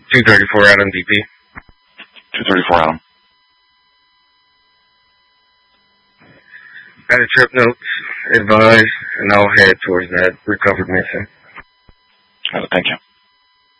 234 Adam DP. 234 Adam. Got a trip notes, advise, and I'll head towards that recovered missing. Thank you.